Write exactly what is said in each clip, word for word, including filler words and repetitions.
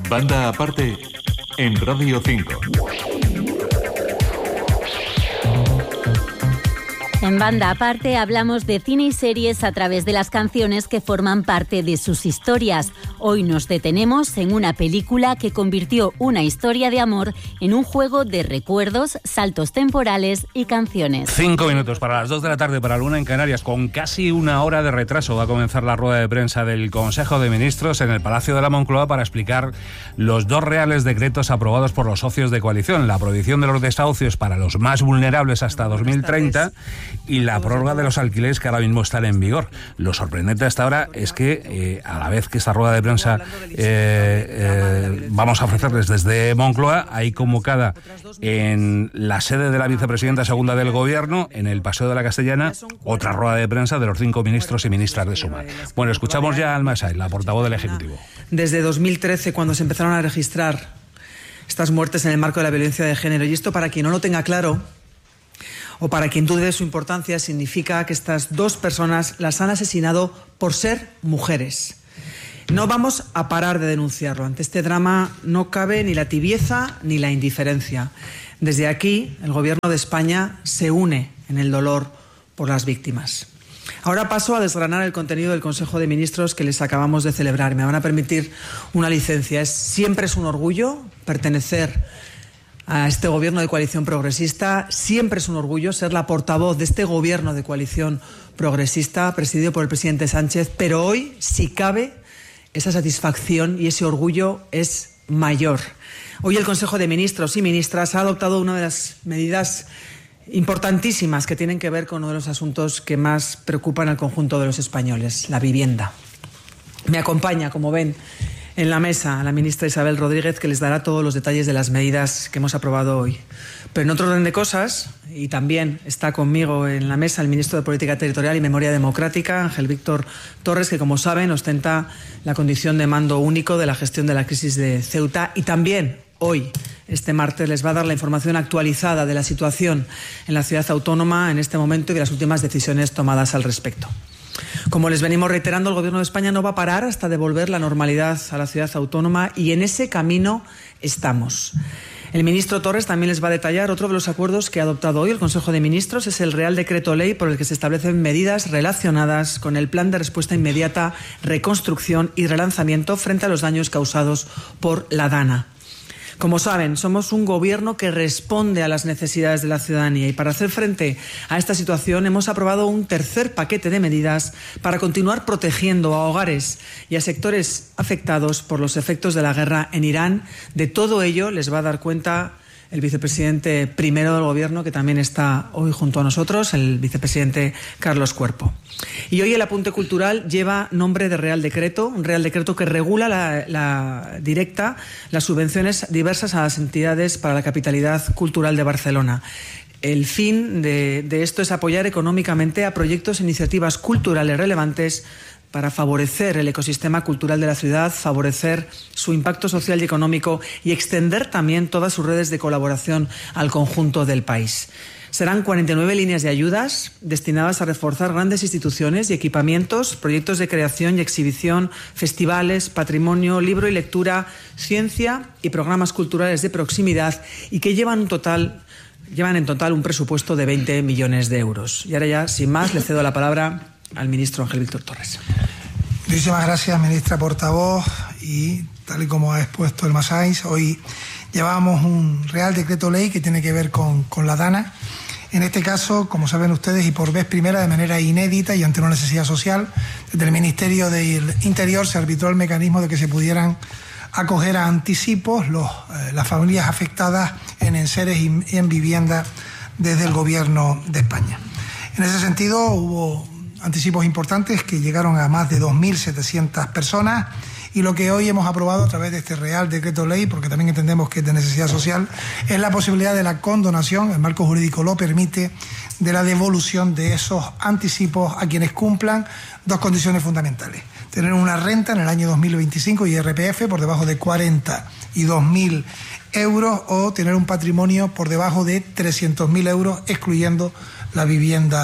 Banda aparte en Radio cinco. En Banda Aparte hablamos de cine y series a través de las canciones que forman parte de sus historias. Hoy nos detenemos en una película que convirtió una historia de amor en un juego de recuerdos, saltos temporales y canciones. Cinco minutos para las dos de la tarde para Luna en Canarias. Con casi una hora de retraso va a comenzar la rueda de prensa del Consejo de Ministros en el Palacio de la Moncloa para explicar los dos reales decretos aprobados por los socios de coalición. La prohibición de los desahucios para los más vulnerables hasta dos mil treinta y la prórroga de los alquileres que ahora mismo están en vigor. Lo sorprendente hasta ahora es que eh, a la vez que esta rueda de prensa eh, eh, vamos a ofrecerles desde Moncloa, hay convocada en la sede de la vicepresidenta segunda del Gobierno, en el Paseo de la Castellana, otra rueda de prensa de los cinco ministros y ministras de Sumar. Bueno, escuchamos ya a Alma Saez, la portavoz del Ejecutivo. Desde dos mil trece, cuando se empezaron a registrar estas muertes en el marco de la violencia de género, y esto, para quien no lo tenga claro o para quien dude de su importancia, significa que estas dos personas las han asesinado por ser mujeres. No vamos a parar de denunciarlo. Ante este drama no cabe ni la tibieza ni la indiferencia. Desde aquí, el Gobierno de España se une en el dolor por las víctimas. Ahora paso a desgranar el contenido del Consejo de Ministros que les acabamos de celebrar. Me van a permitir una licencia. Es, siempre es un orgullo pertenecer a este Gobierno de coalición progresista. Siempre es un orgullo ser la portavoz de este Gobierno de coalición progresista presidido por el presidente Sánchez, pero hoy, si cabe, esa satisfacción y ese orgullo es mayor. Hoy el Consejo de Ministros y Ministras ha adoptado una de las medidas importantísimas que tienen que ver con uno de los asuntos que más preocupan al conjunto de los españoles, la vivienda. Me acompaña, como ven, en la mesa la ministra Isabel Rodríguez, que les dará todos los detalles de las medidas que hemos aprobado hoy. Pero en otro orden de cosas, y también está conmigo en la mesa el ministro de Política Territorial y Memoria Democrática, Ángel Víctor Torres, que, como saben, ostenta la condición de mando único de la gestión de la crisis de Ceuta, y también hoy, este martes, les va a dar la información actualizada de la situación en la ciudad autónoma en este momento y de las últimas decisiones tomadas al respecto. Como les venimos reiterando, el Gobierno de España no va a parar hasta devolver la normalidad a la ciudad autónoma, y en ese camino estamos. El ministro Torres también les va a detallar otro de los acuerdos que ha adoptado hoy el Consejo de Ministros. Es el Real Decreto Ley por el que se establecen medidas relacionadas con el Plan de Respuesta Inmediata, Reconstrucción y Relanzamiento frente a los daños causados por la DANA. Como saben, somos un gobierno que responde a las necesidades de la ciudadanía, y para hacer frente a esta situación hemos aprobado un tercer paquete de medidas para continuar protegiendo a hogares y a sectores afectados por los efectos de la guerra en Irán. De todo ello les va a dar cuenta el vicepresidente primero del Gobierno, que también está hoy junto a nosotros, el vicepresidente Carlos Cuerpo. Y hoy el apunte cultural lleva nombre de Real Decreto, un Real Decreto que regula la, la directa las subvenciones diversas a las entidades para la capitalidad cultural de Barcelona. El fin de, de esto es apoyar económicamente a proyectos e iniciativas culturales relevantes para favorecer el ecosistema cultural de la ciudad, favorecer su impacto social y económico y extender también todas sus redes de colaboración al conjunto del país. Serán cuarenta y nueve líneas de ayudas destinadas a reforzar grandes instituciones y equipamientos, proyectos de creación y exhibición, festivales, patrimonio, libro y lectura, ciencia y programas culturales de proximidad, y que llevan un total, llevan en total un presupuesto de veinte millones de euros. Y ahora ya, sin más, le cedo la palabra al ministro Ángel Víctor Torres. Muchísimas gracias, ministra portavoz, y tal y como ha expuesto el Masáis, hoy llevamos un Real Decreto Ley que tiene que ver con, con la DANA. En este caso, como saben ustedes, y por vez primera, de manera inédita y ante una necesidad social, desde el Ministerio del Interior se arbitró el mecanismo de que se pudieran acoger a anticipos los, eh, las familias afectadas en enseres y en vivienda desde el Gobierno de España. En ese sentido, hubo anticipos importantes que llegaron a más de dos mil setecientas personas, y lo que hoy hemos aprobado a través de este Real Decreto Ley, porque también entendemos que es de necesidad social, es la posibilidad de la condonación, el marco jurídico lo permite, de la devolución de esos anticipos a quienes cumplan dos condiciones fundamentales: tener una renta en el año dos mil veinticinco y I R P F por debajo de cuarenta y dos mil euros, o tener un patrimonio por debajo de trescientos mil euros, excluyendo la vivienda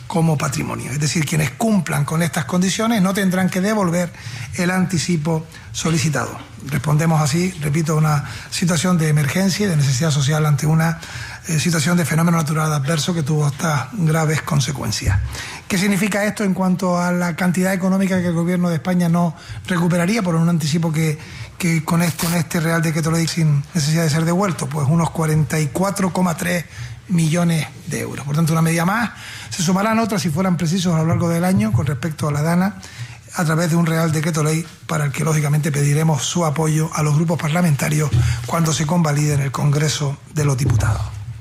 como patrimonio. Es decir, quienes cumplan con estas condiciones no tendrán que devolver el anticipo solicitado. Respondemos así, repito, a una situación de emergencia y de necesidad social ante una eh, situación de fenómeno natural adverso que tuvo estas graves consecuencias. ¿Qué significa esto en cuanto a la cantidad económica que el Gobierno de España no recuperaría por un anticipo que, que con, este, con este Real Decreto Ley sin necesidad de ser devuelto? Pues unos cuarenta y cuatro coma tres millones de euros. Por tanto, una medida más. Se sumarán otras, si fueran precisos, a lo largo del año con respecto a la DANA, a través de un Real Decreto Ley para el que, lógicamente, pediremos su apoyo a los grupos parlamentarios cuando se convalide en el Congreso de los Diputados.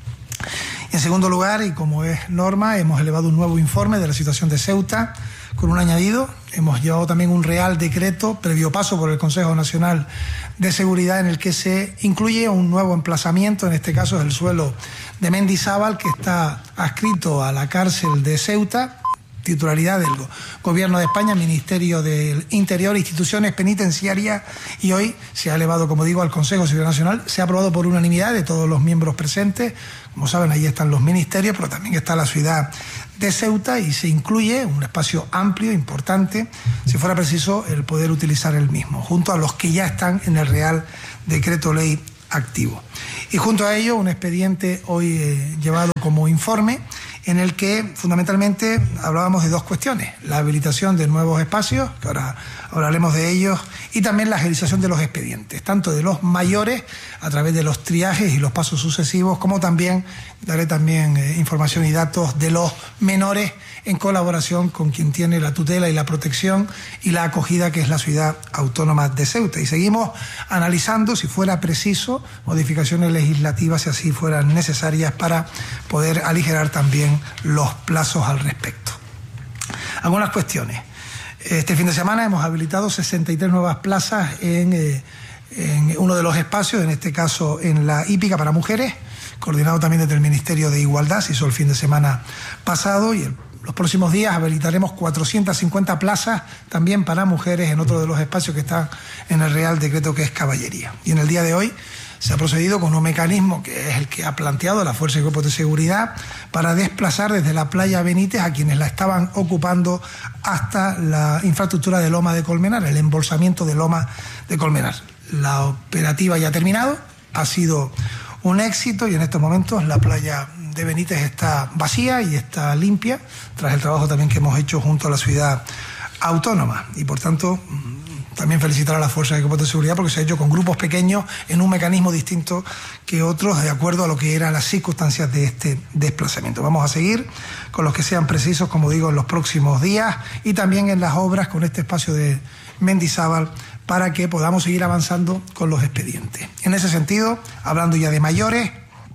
En segundo lugar, y como es norma, hemos elevado un nuevo informe de la situación de Ceuta con un añadido. Hemos llevado también un Real Decreto previo paso por el Consejo Nacional de Seguridad en el que se incluye un nuevo emplazamiento, en este caso es el suelo de Mendizábal, que está adscrito a la cárcel de Ceuta, titularidad del Gobierno de España, Ministerio del Interior, instituciones penitenciarias, y hoy se ha elevado, como digo, al Consejo de Seguridad Nacional. Se ha aprobado por unanimidad de todos los miembros presentes. Como saben, ahí están los ministerios, pero también está la ciudad de Ceuta y se incluye un espacio amplio, importante, si fuera preciso, el poder utilizar el mismo, junto a los que ya están en el Real Decreto Ley activo. Y junto a ello, un expediente hoy eh, llevado como informe, en el que fundamentalmente hablábamos de dos cuestiones: la habilitación de nuevos espacios, que ahora hablaremos de ellos, y también la agilización de los expedientes, tanto de los mayores a través de los triajes y los pasos sucesivos, como también daré también eh, información y datos de los menores en colaboración con quien tiene la tutela y la protección y la acogida, que es la ciudad autónoma de Ceuta. Y seguimos analizando, si fuera preciso, modificaciones legislativas, si así fueran necesarias, para poder aligerar también los plazos al respecto. Algunas cuestiones. Este fin de semana hemos habilitado sesenta y tres nuevas plazas en, eh, en uno de los espacios, en este caso en la hípica para mujeres, coordinado también desde el Ministerio de Igualdad. Se hizo el fin de semana pasado, y el los próximos días habilitaremos cuatrocientas cincuenta plazas también para mujeres en otro de los espacios que están en el Real Decreto, que es caballería. Y en el día de hoy se ha procedido con un mecanismo que es el que ha planteado la Fuerza y Cuerpos de Seguridad para desplazar desde la playa Benítez a quienes la estaban ocupando hasta la infraestructura de Loma de Colmenar, el embolsamiento de Loma de Colmenar. La operativa ya ha terminado, ha sido un éxito, y en estos momentos la playa de Benítez está vacía y está limpia, tras el trabajo también que hemos hecho junto a la ciudad autónoma. Y por tanto, también felicitar a las fuerzas de de seguridad, porque se ha hecho con grupos pequeños en un mecanismo distinto que otros, de acuerdo a lo que eran las circunstancias de este desplazamiento. Vamos a seguir con los que sean precisos, como digo, en los próximos días, y también en las obras con este espacio de Mendizábal, para que podamos seguir avanzando con los expedientes. En ese sentido, hablando ya de mayores,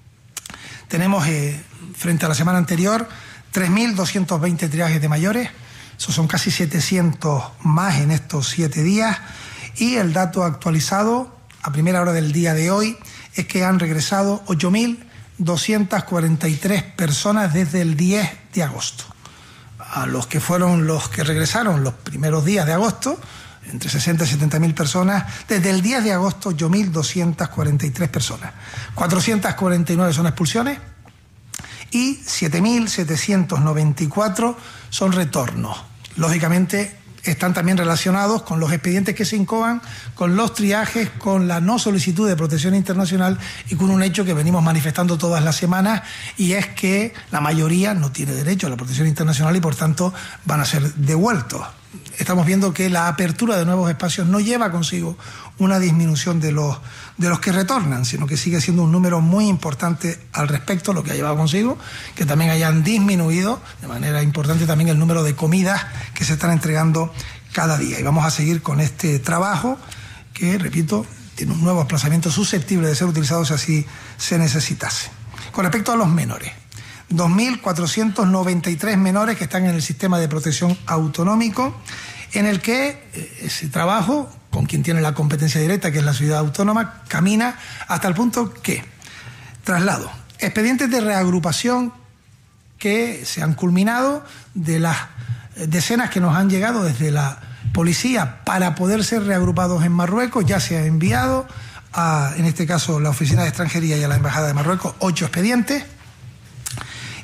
tenemos, eh, frente a la semana anterior, tres mil doscientos veinte triajes de mayores. Esos son casi setecientos más en estos siete días. Y el dato actualizado a primera hora del día de hoy es que han regresado ocho mil doscientas cuarenta y tres personas desde el diez de agosto. A los que fueron los que regresaron los primeros días de agosto, entre sesenta y setenta mil personas, desde el diez de agosto, ocho mil doscientas cuarenta y tres personas. cuatrocientas cuarenta y nueve son expulsiones y siete mil setecientos noventa y cuatro son retornos. Lógicamente, están también relacionados con los expedientes que se incoan, con los triajes, con la no solicitud de protección internacional y con un hecho que venimos manifestando todas las semanas, y es que la mayoría no tiene derecho a la protección internacional y por tanto van a ser devueltos. Estamos viendo que la apertura de nuevos espacios no lleva consigo una disminución de los, de los que retornan, sino que sigue siendo un número muy importante al respecto, lo que ha llevado consigo que también hayan disminuido de manera importante también el número de comidas que se están entregando cada día. Y vamos a seguir con este trabajo que, repito, tiene un nuevo desplazamiento susceptible de ser utilizado si así se necesitase. Con respecto a los menores, dos mil cuatrocientos noventa y tres menores que están en el sistema de protección autonómico, en el que ese trabajo, con quien tiene la competencia directa, que es la ciudad autónoma, camina hasta el punto que, traslado, expedientes de reagrupación que se han culminado, de las decenas que nos han llegado desde la policía para poder ser reagrupados en Marruecos, ya se ha enviado a, en este caso, la Oficina de Extranjería y a la Embajada de Marruecos, ocho expedientes.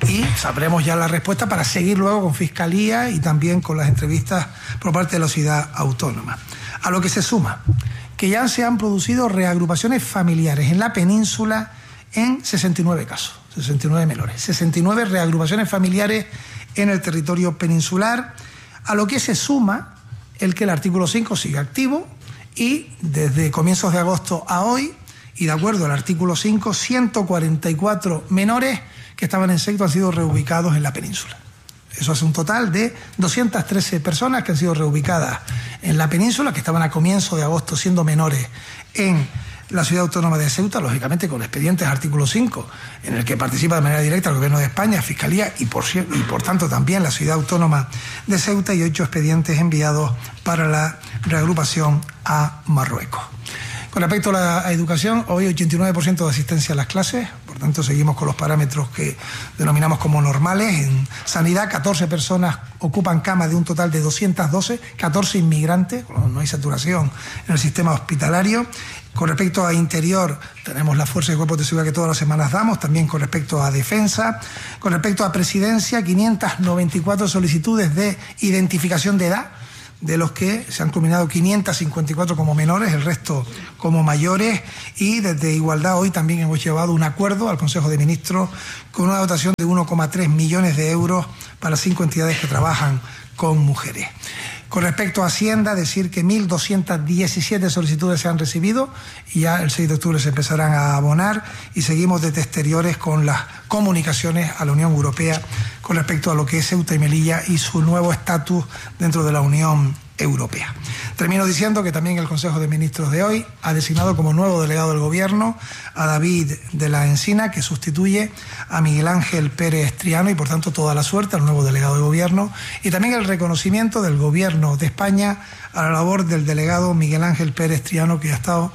y sabremos ya la respuesta para seguir luego con Fiscalía y también con las entrevistas por parte de la Ciudad Autónoma. A lo que se suma que ya se han producido reagrupaciones familiares en la península en sesenta y nueve casos, sesenta y nueve menores, sesenta y nueve reagrupaciones familiares en el territorio peninsular, a lo que se suma el que el artículo cinco sigue activo y desde comienzos de agosto a hoy, y de acuerdo al artículo cinco, ciento cuarenta y cuatro menores que estaban en Ceuta han sido reubicados en la península. Eso hace un total de doscientas trece personas que han sido reubicadas en la península, que estaban a comienzo de agosto siendo menores en la Ciudad Autónoma de Ceuta, lógicamente con expedientes artículo cinco, en el que participa de manera directa el Gobierno de España, Fiscalía y por, y por tanto también la Ciudad Autónoma de Ceuta, y ocho expedientes enviados para la reagrupación a Marruecos. Con respecto a la educación, hoy ochenta y nueve por ciento de asistencia a las clases, por tanto seguimos con los parámetros que denominamos como normales. En sanidad, catorce personas ocupan camas de un total de doscientas doce, catorce inmigrantes, no hay saturación en el sistema hospitalario. Con respecto a interior, tenemos las fuerzas y cuerpos de seguridad que todas las semanas damos, también con respecto a defensa. Con respecto a presidencia, quinientas noventa y cuatro solicitudes de identificación de edad, de los que se han culminado quinientas cincuenta y cuatro como menores, el resto como mayores, y desde Igualdad hoy también hemos llevado un acuerdo al Consejo de Ministros con una dotación de uno coma tres millones de euros para cinco entidades que trabajan con mujeres. Con respecto a Hacienda, decir que mil doscientas diecisiete solicitudes se han recibido y ya el seis de octubre se empezarán a abonar, y seguimos desde exteriores con las comunicaciones a la Unión Europea con respecto a lo que es Ceuta y Melilla y su nuevo estatus dentro de la Unión Europea. Termino diciendo que también el Consejo de Ministros de hoy ha designado como nuevo delegado del Gobierno a David de la Encina, que sustituye a Miguel Ángel Pérez Triano, y por tanto toda la suerte al nuevo delegado de Gobierno, y también el reconocimiento del Gobierno de España a la labor del delegado Miguel Ángel Pérez Triano, que ha estado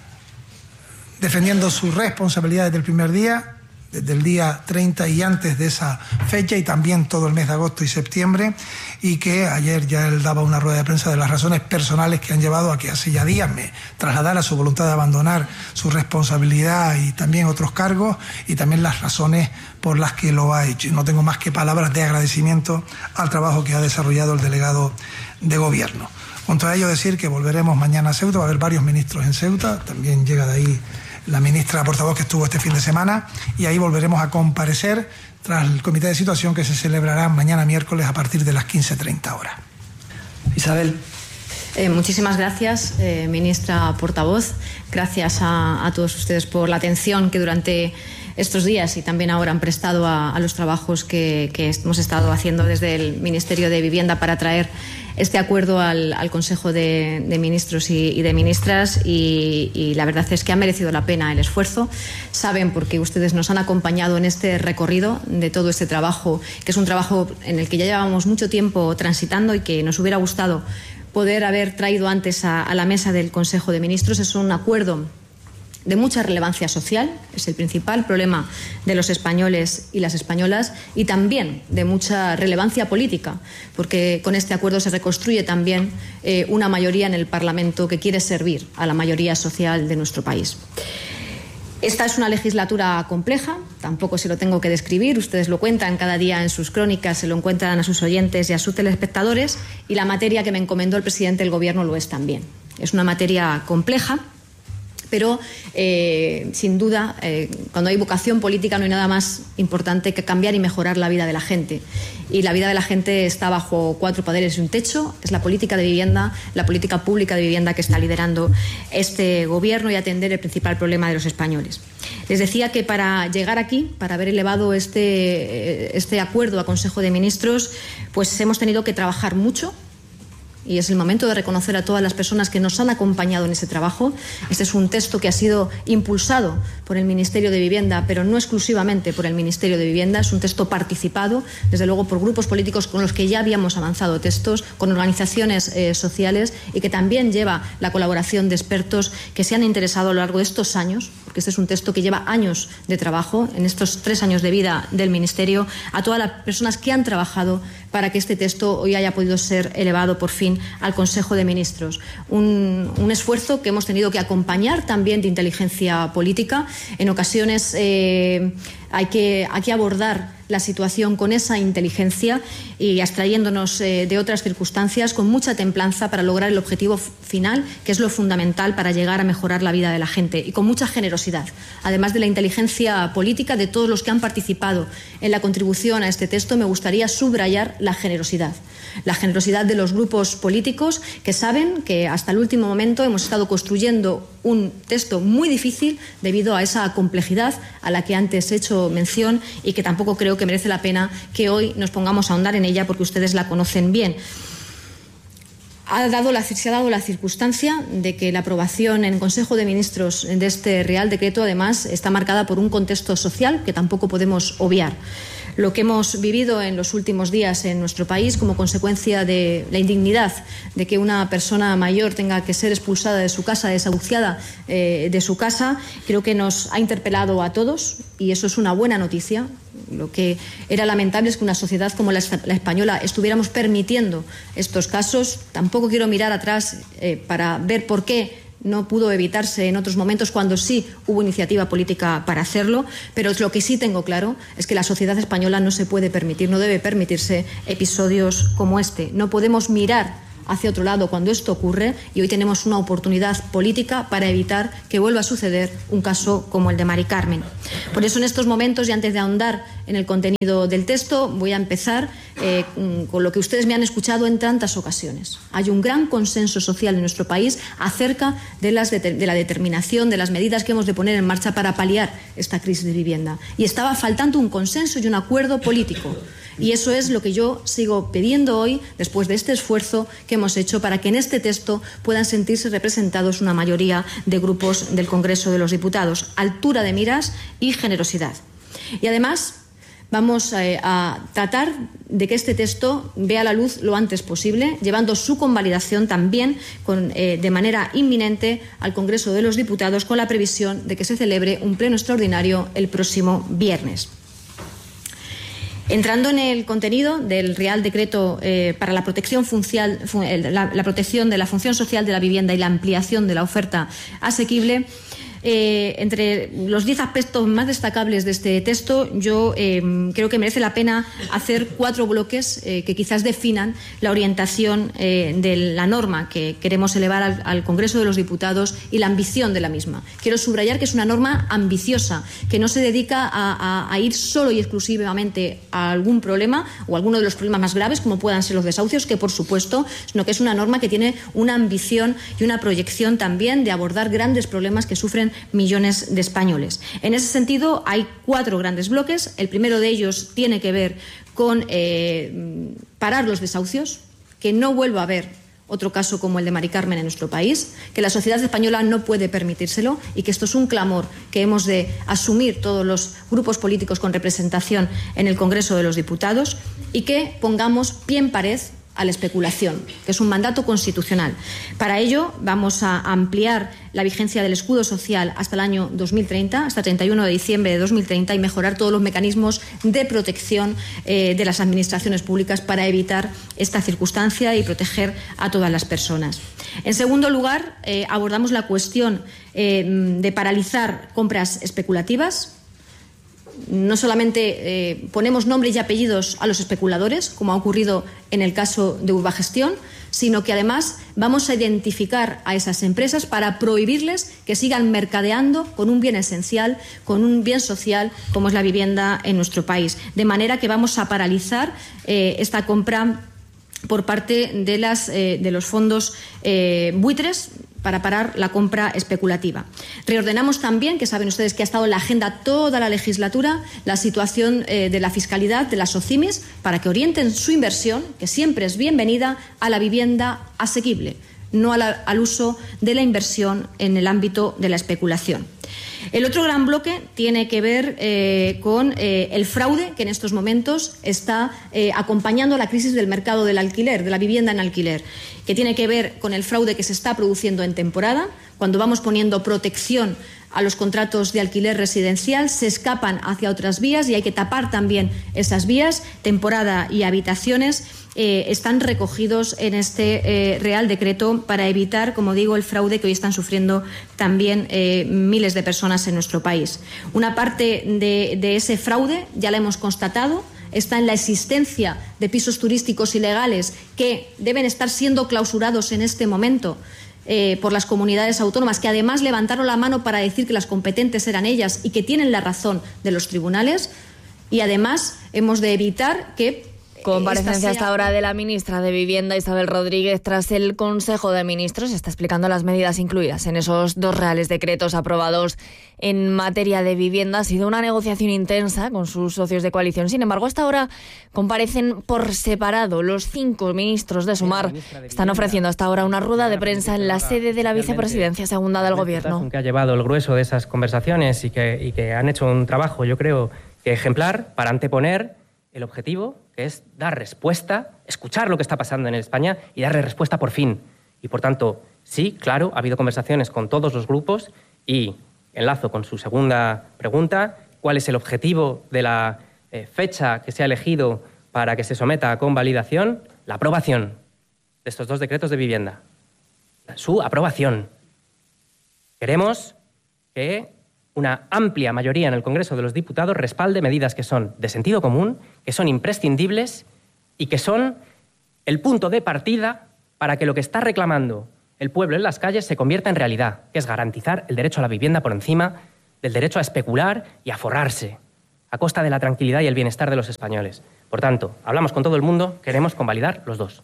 defendiendo su responsabilidad desde el primer día, desde el día treinta y antes de esa fecha, y también todo el mes de agosto y septiembre, y que ayer ya él daba una rueda de prensa de las razones personales que han llevado a que hace ya días me trasladara su voluntad de abandonar su responsabilidad y también otros cargos, y también las razones por las que lo ha hecho. Y no tengo más que palabras de agradecimiento al trabajo que ha desarrollado el delegado de Gobierno. Junto a ello, decir que volveremos mañana a Ceuta, va a haber varios ministros en Ceuta, también llega de ahí la ministra portavoz que estuvo este fin de semana, y ahí volveremos a comparecer tras el comité de situación que se celebrará mañana miércoles a partir de las quince treinta horas. Isabel. Eh, muchísimas gracias, eh, ministra portavoz. Gracias a, a todos ustedes por la atención que durante estos días y también ahora han prestado a, a los trabajos que, que hemos estado haciendo desde el Ministerio de Vivienda para traer este acuerdo al, al Consejo de, de Ministros y, y de Ministras, y, y la verdad es que ha merecido la pena el esfuerzo. Saben, porque ustedes nos han acompañado en este recorrido de todo este trabajo, que es un trabajo en el que ya llevábamos mucho tiempo transitando y que nos hubiera gustado poder haber traído antes a, a la mesa del Consejo de Ministros. Es un acuerdo de mucha relevancia social, es el principal problema de los españoles y las españolas, y también de mucha relevancia política, porque con este acuerdo se reconstruye también eh, una mayoría en el Parlamento que quiere servir a la mayoría social de nuestro país. Esta es una legislatura compleja, tampoco se lo tengo que describir, ustedes lo cuentan cada día en sus crónicas, se lo encuentran a sus oyentes y a sus telespectadores, y la materia que me encomendó el presidente del Gobierno lo es también. Es una materia compleja, pero eh, sin duda, eh, cuando hay vocación política no hay nada más importante que cambiar y mejorar la vida de la gente. Y la vida de la gente está bajo cuatro poderes y un techo. Es la política de vivienda, la política pública de vivienda que está liderando este Gobierno y atender el principal problema de los españoles. Les decía que para llegar aquí, para haber elevado este, este acuerdo a Consejo de Ministros, pues hemos tenido que trabajar mucho. Y es el momento de reconocer a todas las personas que nos han acompañado en ese trabajo. Este es un texto que ha sido impulsado por el Ministerio de Vivienda, pero no exclusivamente por el Ministerio de Vivienda. Es un texto participado, desde luego, por grupos políticos con los que ya habíamos avanzado textos, con organizaciones eh, sociales, y que también lleva la colaboración de expertos que se han interesado a lo largo de estos años, porque este es un texto que lleva años de trabajo, en estos tres años de vida del Ministerio, a todas las personas que han trabajado para que este texto hoy haya podido ser elevado por fin al Consejo de Ministros. Un, un esfuerzo que hemos tenido que acompañar también de inteligencia política. En ocasiones eh, hay, que, hay que abordar la situación con esa inteligencia y abstrayéndonos eh, de otras circunstancias con mucha templanza para lograr el objetivo final, que es lo fundamental para llegar a mejorar la vida de la gente, y con mucha generosidad, además de la inteligencia política de todos los que han participado en la contribución a este texto. Me gustaría subrayar la generosidad. La generosidad de los grupos políticos que saben que hasta el último momento hemos estado construyendo un texto muy difícil debido a esa complejidad a la que antes he hecho mención y que tampoco creo que merece la pena que hoy nos pongamos a ahondar en ella porque ustedes la conocen bien. Ha dado la, se ha dado la circunstancia de que la aprobación en Consejo de Ministros de este Real Decreto, además, está marcada por un contexto social que tampoco podemos obviar. Lo que hemos vivido en los últimos días en nuestro país como consecuencia de la indignidad de que una persona mayor tenga que ser expulsada de su casa, desahuciada eh, de su casa, creo que nos ha interpelado a todos y eso es una buena noticia. Lo que era lamentable es que una sociedad como la, la española estuviéramos permitiendo estos casos. Tampoco quiero mirar atrás eh, para ver por qué no pudo evitarse en otros momentos cuando sí hubo iniciativa política para hacerlo, pero lo que sí tengo claro es que la sociedad española no se puede permitir, no debe permitirse episodios como este. No podemos mirar hacia otro lado cuando esto ocurre y hoy tenemos una oportunidad política para evitar que vuelva a suceder un caso como el de Mari Carmen. Por eso en estos momentos y antes de ahondar en el contenido del texto voy a empezar eh, con lo que ustedes me han escuchado en tantas ocasiones. Hay un gran consenso social en nuestro país acerca de, las de, de la determinación, de las medidas que hemos de poner en marcha para paliar esta crisis de vivienda. Y estaba faltando un consenso y un acuerdo político. Y eso es lo que yo sigo pidiendo hoy, después de este esfuerzo que hemos hecho para que en este texto puedan sentirse representados una mayoría de grupos del Congreso de los Diputados. Altura de miras y generosidad. Y además vamos eh, a tratar de que este texto vea la luz lo antes posible, llevando su convalidación también con, eh, de manera inminente al Congreso de los Diputados, con la previsión de que se celebre un pleno extraordinario el próximo viernes. Entrando en el contenido del Real Decreto eh, para la protección, funcial, la, la protección de la función social de la vivienda y la ampliación de la oferta asequible, eh, entre los diez aspectos más destacables de este texto, yo eh, creo que merece la pena hacer cuatro bloques eh, que quizás definan la orientación eh, de la norma que queremos elevar al, al Congreso de los Diputados y la ambición de la misma. Quiero subrayar que es una norma ambiciosa, que no se dedica a, a, a ir solo y exclusivamente a algún problema o alguno de los problemas más graves, como puedan ser los desahucios, que por supuesto, sino que es una norma que tiene una ambición y una proyección también de abordar grandes problemas que sufren millones de españoles. En ese sentido, hay cuatro grandes bloques. El primero de ellos tiene que ver con eh, parar los desahucios, que no vuelva a haber otro caso como el de Mari Carmen en nuestro país, que la sociedad española no puede permitírselo y que esto es un clamor que hemos de asumir todos los grupos políticos con representación en el Congreso de los Diputados y que pongamos pie en pared a la especulación, que es un mandato constitucional. Para ello vamos a ampliar la vigencia del escudo social hasta el año dos mil treinta, hasta el treinta y uno de diciembre de dos mil treinta, y mejorar todos los mecanismos de protección eh, de las administraciones públicas para evitar esta circunstancia y proteger a todas las personas. En segundo lugar, eh, abordamos la cuestión eh, de paralizar compras especulativas. No solamente eh, ponemos nombres y apellidos a los especuladores, como ha ocurrido en el caso de Urbagestión, sino que además vamos a identificar a esas empresas para prohibirles que sigan mercadeando con un bien esencial, con un bien social como es la vivienda en nuestro país. De manera que vamos a paralizar eh, esta compra por parte de, las, eh, de los fondos eh, buitres, para parar la compra especulativa. Reordenamos también, que saben ustedes que ha estado en la agenda toda la legislatura, la situación eh, de la fiscalidad de las OCIMIs para que orienten su inversión, que siempre es bienvenida, a la vivienda asequible, no a la, al uso de la inversión en el ámbito de la especulación. El otro gran bloque tiene que ver eh, con eh, el fraude que en estos momentos está eh, acompañando la crisis del mercado del alquiler, de la vivienda en alquiler, que tiene que ver con el fraude que se está produciendo en temporada, cuando vamos poniendo protección a los contratos de alquiler residencial, se escapan hacia otras vías y hay que tapar también esas vías. Temporada y habitaciones eh, están recogidos en este eh, Real Decreto para evitar, como digo, el fraude que hoy están sufriendo también eh, miles de personas en nuestro país. Una parte de, de ese fraude ya la hemos constatado. Está en la existencia de pisos turísticos ilegales que deben estar siendo clausurados en este momento eh, por las comunidades autónomas, que además levantaron la mano para decir que las competentes eran ellas y que tienen la razón de los tribunales. Y además hemos de evitar que Comparecencia sea... hasta ahora de la ministra de Vivienda, Isabel Rodríguez, tras el Consejo de Ministros. Está explicando las medidas incluidas en esos dos reales decretos aprobados en materia de vivienda. Ha sido una negociación intensa con sus socios de coalición. Sin embargo, hasta ahora comparecen por separado. Los cinco ministros de Sumar están ofreciendo hasta ahora una rueda de prensa en la sede de la vicepresidencia segunda del Gobierno. Que ha llevado el grueso de esas conversaciones y que, y que han hecho un trabajo, yo creo, que ejemplar para anteponer el objetivo, que es dar respuesta, escuchar lo que está pasando en España y darle respuesta por fin. Y, por tanto, sí, claro, ha habido conversaciones con todos los grupos y enlazo con su segunda pregunta, ¿cuál es el objetivo de la eh, fecha que se ha elegido para que se someta a convalidación? La aprobación de estos dos decretos de vivienda. Su aprobación. Queremos que una amplia mayoría en el Congreso de los Diputados respalde medidas que son de sentido común, que son imprescindibles y que son el punto de partida para que lo que está reclamando el pueblo en las calles se convierta en realidad, que es garantizar el derecho a la vivienda por encima del derecho a especular y a forrarse, a costa de la tranquilidad y el bienestar de los españoles. Por tanto, hablamos con todo el mundo, queremos convalidar los dos.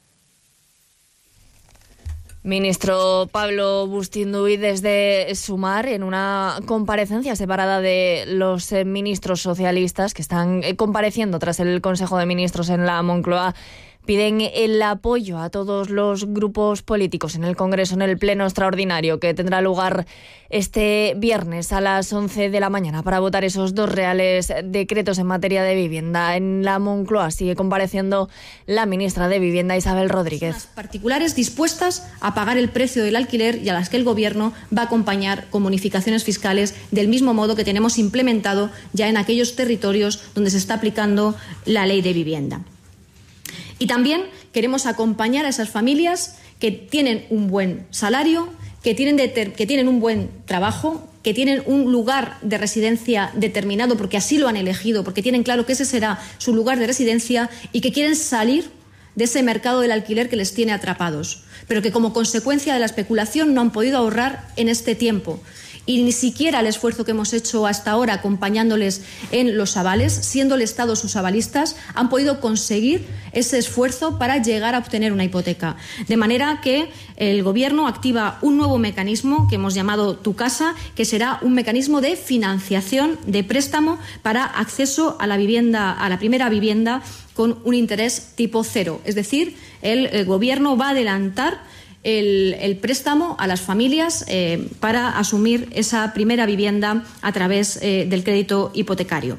Ministro Pablo Bustinduy, desde Sumar, en una comparecencia separada de los eh, ministros socialistas que están eh, compareciendo tras el Consejo de Ministros en la Moncloa, piden el apoyo a todos los grupos políticos en el Congreso, en el Pleno Extraordinario que tendrá lugar este viernes a las once de la mañana para votar esos dos reales decretos en materia de vivienda. En la Moncloa sigue compareciendo la ministra de Vivienda, Isabel Rodríguez. Particulares dispuestas a pagar el precio del alquiler y a las que el Gobierno va a acompañar con bonificaciones fiscales del mismo modo que tenemos implementado ya en aquellos territorios donde se está aplicando la ley de vivienda. Y también queremos acompañar a esas familias que tienen un buen salario, que tienen, de, que tienen un buen trabajo, que tienen un lugar de residencia determinado porque así lo han elegido, porque tienen claro que ese será su lugar de residencia y que quieren salir de ese mercado del alquiler que les tiene atrapados, pero que como consecuencia de la especulación no han podido ahorrar en este tiempo. Y ni siquiera el esfuerzo que hemos hecho hasta ahora acompañándoles en los avales, siendo el Estado sus avalistas, han podido conseguir ese esfuerzo para llegar a obtener una hipoteca. De manera que el Gobierno activa un nuevo mecanismo que hemos llamado Tu Casa, que será un mecanismo de financiación, de préstamo para acceso a la vivienda, a la primera vivienda con un interés tipo cero. Es decir, el, el Gobierno va a adelantar El, el préstamo a las familias eh, para asumir esa primera vivienda a través eh, del crédito hipotecario.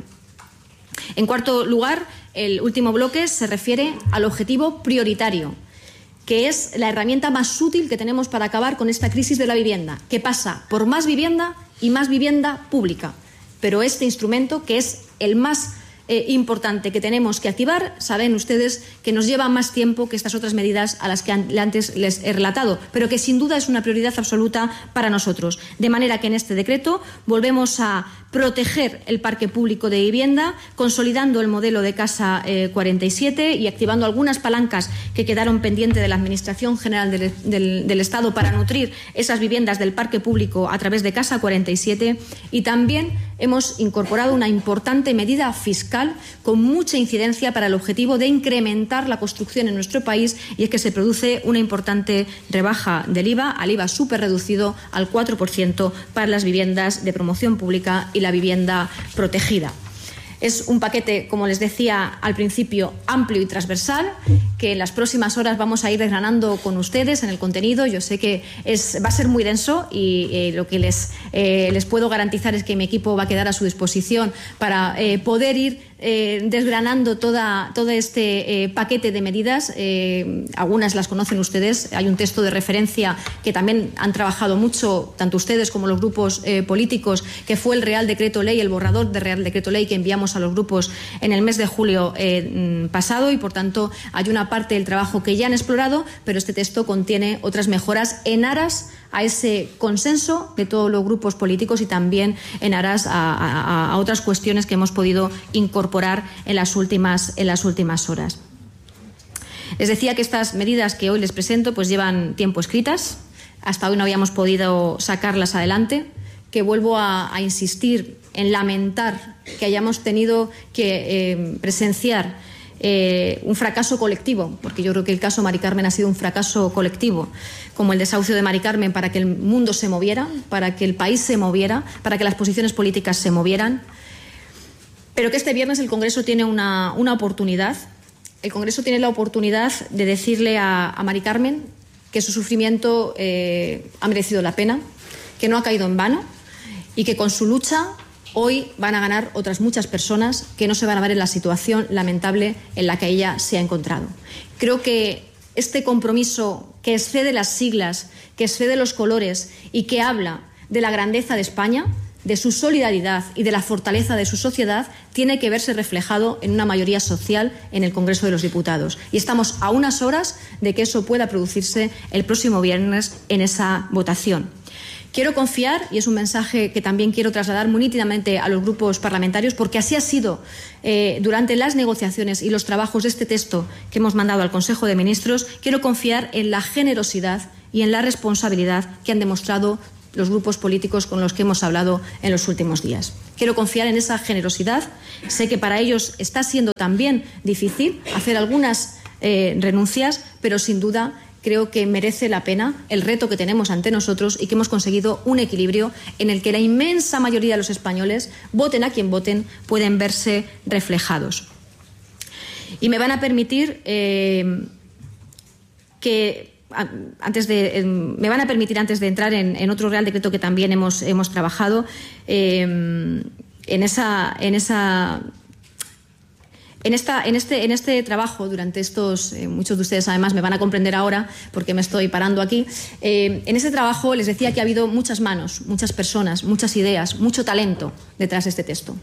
En cuarto lugar, el último bloque se refiere al objetivo prioritario, que es la herramienta más útil que tenemos para acabar con esta crisis de la vivienda, que pasa por más vivienda y más vivienda pública. Pero este instrumento, que es el más Eh, importante que tenemos que activar, saben ustedes que nos lleva más tiempo que estas otras medidas a las que an- antes les he relatado, pero que sin duda es una prioridad absoluta para nosotros. De manera que en este decreto volvemos a proteger el parque público de vivienda, consolidando el modelo de Casa eh, cuarenta y siete y activando algunas palancas que quedaron pendientes de la Administración General del, del, del Estado para nutrir esas viviendas del parque público a través de Casa cuarenta y siete. Y también hemos incorporado una importante medida fiscal con mucha incidencia para el objetivo de incrementar la construcción en nuestro país, y es que se produce una importante rebaja del I V A, al I V A súper reducido al cuatro por ciento para las viviendas de promoción pública y la vivienda protegida. Es un paquete, como les decía al principio, amplio y transversal, que en las próximas horas vamos a ir desgranando con ustedes en el contenido. Yo sé que es, va a ser muy denso y eh, lo que les, eh, les puedo garantizar es que mi equipo va a quedar a su disposición para eh, poder ir eh, desgranando toda, todo este eh, paquete de medidas. Eh, algunas las conocen ustedes. Hay un texto de referencia que también han trabajado mucho, tanto ustedes como los grupos eh, políticos, que fue el Real Decreto Ley, el borrador de Real Decreto Ley que enviamos a los grupos en el mes de julio eh, pasado, y por tanto hay una parte del trabajo que ya han explorado, pero este texto contiene otras mejoras en aras a ese consenso de todos los grupos políticos y también en aras a, a, a otras cuestiones que hemos podido incorporar en las últimas, en las últimas horas. Les decía que estas medidas que hoy les presento pues llevan tiempo escritas. Hasta hoy no habíamos podido sacarlas adelante, que vuelvo a, a insistir en lamentar que hayamos tenido que eh, presenciar Eh, un fracaso colectivo, porque yo creo que el caso Mari Carmen ha sido un fracaso colectivo, como el desahucio de Mari Carmen, para que el mundo se moviera, para que el país se moviera, para que las posiciones políticas se movieran. Pero que este viernes el Congreso tiene una, una oportunidad. El Congreso tiene la oportunidad de decirle a, a Mari Carmen que su sufrimiento eh, ha merecido la pena, que no ha caído en vano y que con su lucha hoy van a ganar otras muchas personas que no se van a ver en la situación lamentable en la que ella se ha encontrado. Creo que este compromiso que excede las siglas, que excede los colores y que habla de la grandeza de España, de su solidaridad y de la fortaleza de su sociedad, tiene que verse reflejado en una mayoría social en el Congreso de los Diputados. Y estamos a unas horas de que eso pueda producirse el próximo viernes en esa votación. Quiero confiar, y es un mensaje que también quiero trasladar muy nítidamente a los grupos parlamentarios, porque así ha sido eh, durante las negociaciones y los trabajos de este texto que hemos mandado al Consejo de Ministros, quiero confiar en la generosidad y en la responsabilidad que han demostrado los grupos políticos con los que hemos hablado en los últimos días. Quiero confiar en esa generosidad. Sé que para ellos está siendo también difícil hacer algunas eh, renuncias, pero sin duda creo que merece la pena el reto que tenemos ante nosotros y que hemos conseguido un equilibrio en el que la inmensa mayoría de los españoles, voten a quien voten, pueden verse reflejados. Y me van a permitir eh, que antes de eh, me van a permitir antes de entrar en, en otro Real Decreto que también hemos hemos trabajado eh, en esa en esa En, esta, en, este, en este trabajo, durante estos, eh, muchos de ustedes además me van a comprender ahora porque me estoy parando aquí, eh, en este trabajo les decía que ha habido muchas manos, muchas personas, muchas ideas, mucho talento detrás de este texto.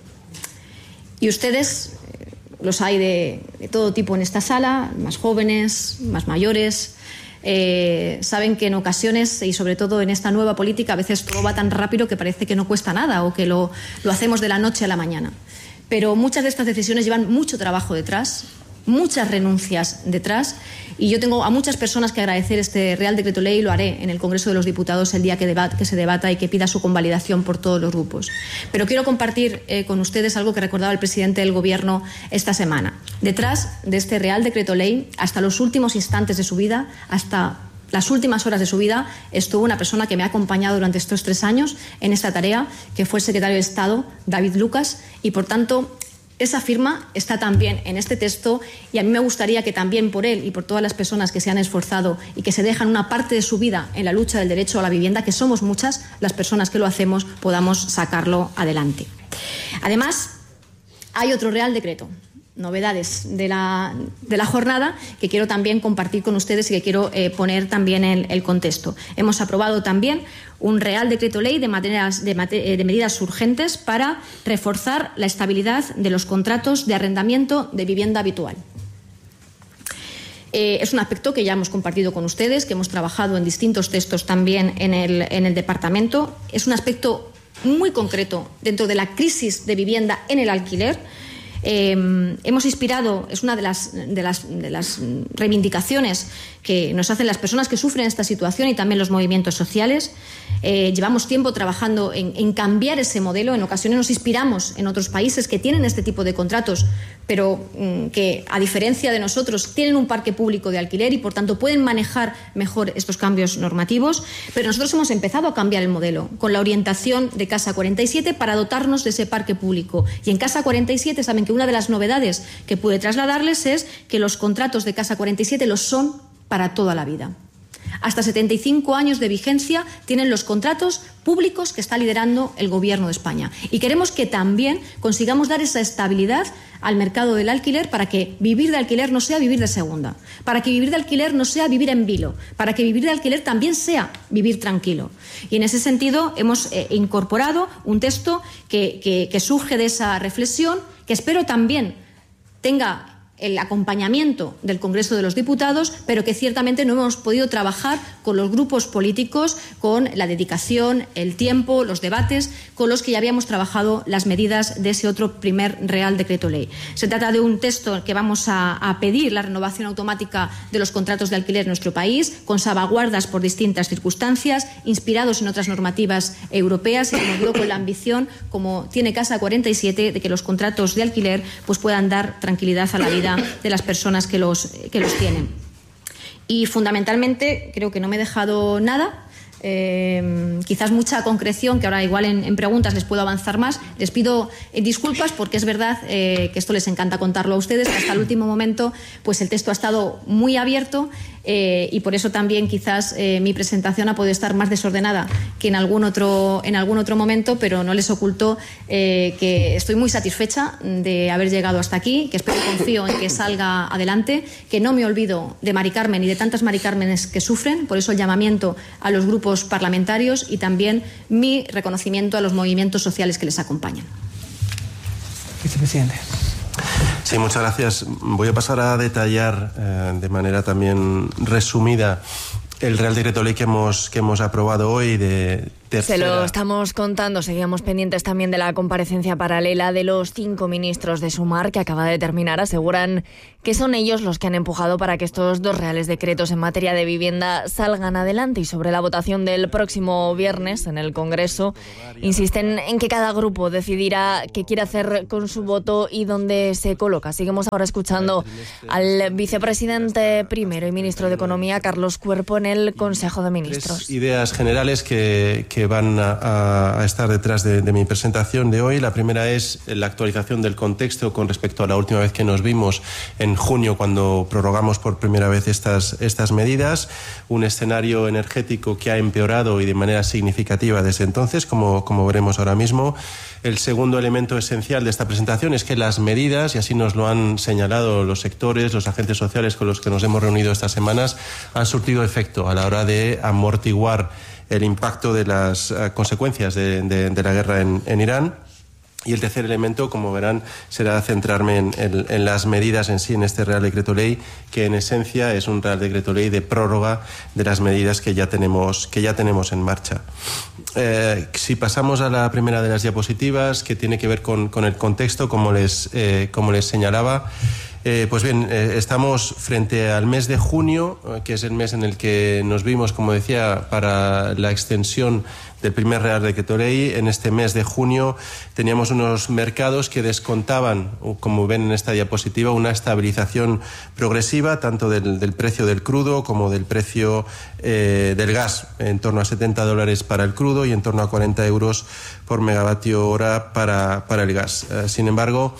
Y ustedes, eh, los hay de, de todo tipo en esta sala, más jóvenes, más mayores, eh, saben que en ocasiones, y sobre todo en esta nueva política, a veces todo va tan rápido que parece que no cuesta nada o que lo, lo hacemos de la noche a la mañana. Pero muchas de estas decisiones llevan mucho trabajo detrás, muchas renuncias detrás, y yo tengo a muchas personas que agradecer este Real Decreto Ley, y lo haré en el Congreso de los Diputados el día que, debat, que se debata y que pida su convalidación por todos los grupos. Pero quiero compartir eh, con ustedes algo que recordaba el presidente del Gobierno esta semana. Detrás de este Real Decreto Ley, hasta los últimos instantes de su vida, hasta las últimas horas de su vida, estuvo una persona que me ha acompañado durante estos tres años en esta tarea, que fue el secretario de Estado, David Lucas, y por tanto esa firma está también en este texto, y a mí me gustaría que también por él y por todas las personas que se han esforzado y que se dejan una parte de su vida en la lucha del derecho a la vivienda, que somos muchas las personas que lo hacemos, podamos sacarlo adelante. Además, hay otro Real Decreto, novedades de la, de la jornada, que quiero también compartir con ustedes y que quiero eh, poner también en el contexto. Hemos aprobado también un Real Decreto Ley de, materias, de, de medidas urgentes para reforzar la estabilidad de los contratos de arrendamiento de vivienda habitual. Eh, es un aspecto que ya hemos compartido con ustedes, que hemos trabajado en distintos textos también en el, en el departamento. Es un aspecto muy concreto dentro de la crisis de vivienda en el alquiler. Eh, hemos inspirado, es una de las, de, las, de las reivindicaciones que nos hacen las personas que sufren esta situación y también los movimientos sociales. Eh, llevamos tiempo trabajando en, en cambiar ese modelo. En ocasiones nos inspiramos en otros países que tienen este tipo de contratos, pero mm, que, a diferencia de nosotros, tienen un parque público de alquiler y, por tanto, pueden manejar mejor estos cambios normativos. Pero nosotros hemos empezado a cambiar el modelo con la orientación de Casa cuarenta y siete para dotarnos de ese parque público. Y en Casa cuarenta y siete saben que una de las novedades que pude trasladarles es que los contratos de Casa cuarenta y siete los son para toda la vida. Hasta setenta y cinco años de vigencia tienen los contratos públicos que está liderando el Gobierno de España. Y queremos que también consigamos dar esa estabilidad al mercado del alquiler para que vivir de alquiler no sea vivir de segunda, para que vivir de alquiler no sea vivir en vilo, para que vivir de alquiler también sea vivir tranquilo. Y en ese sentido hemos eh, incorporado un texto que, que, que surge de esa reflexión, que espero también tenga el acompañamiento del Congreso de los Diputados, pero que ciertamente no hemos podido trabajar con los grupos políticos, con la dedicación, el tiempo, los debates, con los que ya habíamos trabajado las medidas de ese otro primer Real Decreto Ley. Se trata de un texto que vamos a, a pedir la renovación automática de los contratos de alquiler en nuestro país, con salvaguardas por distintas circunstancias, inspirados en otras normativas europeas y, como digo, con la ambición, como tiene Casa cuarenta y siete, de que los contratos de alquiler pues, puedan dar tranquilidad a la vida de las personas que los, que los tienen. Y fundamentalmente creo que no me he dejado nada. Eh, quizás mucha concreción, que ahora igual en, en preguntas les puedo avanzar más. Les pido eh, disculpas porque es verdad eh, que esto les encanta contarlo a ustedes, que hasta el último momento pues el texto ha estado muy abierto eh, y por eso también quizás eh, mi presentación ha podido estar más desordenada que en algún otro, en algún otro momento, pero no les oculto eh, que estoy muy satisfecha de haber llegado hasta aquí, que espero y confío en que salga adelante, que no me olvido de Mari Carmen y de tantas Mari Cármenes que sufren, por eso el llamamiento a los grupos parlamentarios y también mi reconocimiento a los movimientos sociales que les acompañan. Vicepresidente. Sí, muchas gracias. Voy a pasar a detallar eh, de manera también resumida el Real Decreto Ley que hemos, que hemos aprobado hoy de tercera. Se lo estamos contando, seguíamos pendientes también de la comparecencia paralela de los cinco ministros de Sumar que acaba de terminar. Aseguran que son ellos los que han empujado para que estos dos reales decretos en materia de vivienda salgan adelante. Y sobre la votación del próximo viernes en el Congreso, insisten en que cada grupo decidirá qué quiere hacer con su voto y dónde se coloca. Seguimos ahora escuchando al vicepresidente primero y ministro de Economía, Carlos Cuerpo, en el Consejo de Ministros. Tres ideas generales que, que van a, a estar detrás de, de mi presentación de hoy. La primera es la actualización del contexto con respecto a la última vez que nos vimos en junio, cuando prorrogamos por primera vez estas, estas medidas. Un escenario energético que ha empeorado y de manera significativa desde entonces, como, como veremos ahora mismo. El segundo elemento esencial de esta presentación es que las medidas, y así nos lo han señalado los sectores, los agentes sociales con los que nos hemos reunido estas semanas, han surtido efecto a la hora de amortiguar el impacto de las uh, consecuencias de, de, de la guerra en, en Irán. Y el tercer elemento, como verán, será centrarme en, en, en las medidas en sí, en este Real Decreto Ley, que en esencia es un Real Decreto Ley de prórroga de las medidas que ya tenemos, que ya tenemos en marcha. Eh, si pasamos a la primera de las diapositivas, que tiene que ver con, con el contexto, como les, eh, como les señalaba, Eh, pues bien, eh, estamos frente al mes de junio, eh, que es el mes en el que nos vimos, como decía, para la extensión del primer Real Decreto Ley. En este mes de junio teníamos unos mercados que descontaban, como ven en esta diapositiva, una estabilización progresiva, tanto del, del precio del crudo como del precio eh, del gas, en torno a setenta dólares para el crudo y en torno a cuarenta euros por megavatio hora para, para el gas. Eh, sin embargo,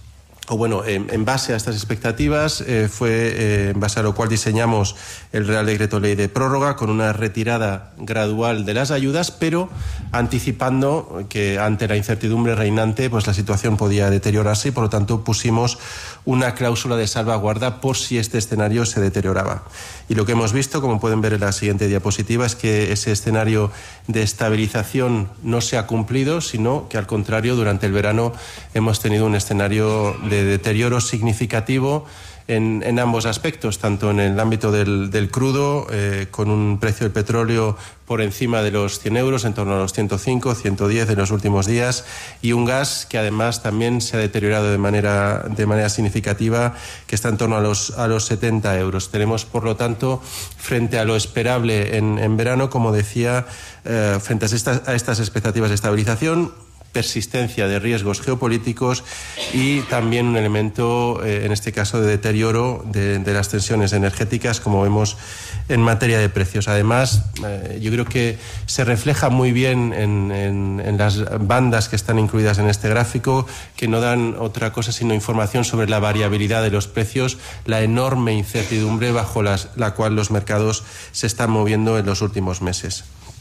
o bueno, en, en base a estas expectativas eh, fue eh, en base a lo cual diseñamos el Real Decreto Ley de prórroga con una retirada gradual de las ayudas, pero anticipando que ante la incertidumbre reinante pues la situación podía deteriorarse y por lo tanto pusimos una cláusula de salvaguarda por si este escenario se deterioraba. Y lo que hemos visto, como pueden ver en la siguiente diapositiva, es que ese escenario de estabilización no se ha cumplido, sino que al contrario, durante el verano hemos tenido un escenario de de deterioro significativo en, en ambos aspectos, tanto en el ámbito del, del crudo, eh, con un precio del petróleo por encima de los cien euros, en torno a los ciento cinco, ciento diez en los últimos días, y un gas que además también se ha deteriorado de manera, de manera significativa, que está en torno a los, a los setenta euros. Tenemos, por lo tanto, frente a lo esperable en, en verano, como decía, eh, frente a estas, a estas expectativas de estabilización, persistencia de riesgos geopolíticos y también un elemento, eh, en este caso, de deterioro de, de las tensiones energéticas, como vemos en materia de precios. Además, eh, yo creo que se refleja muy bien en, en, en las bandas que están incluidas en este gráfico, que no dan otra cosa sino información sobre la variabilidad de los precios, la enorme incertidumbre bajo las, la cual los mercados se están moviendo en los últimos meses.